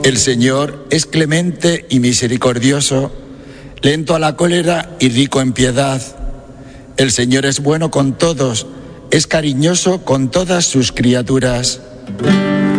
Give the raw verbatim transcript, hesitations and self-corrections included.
El Señor es clemente y misericordioso, lento a la cólera y rico en piedad. El Señor es bueno con todos, es cariñoso con todas sus criaturas.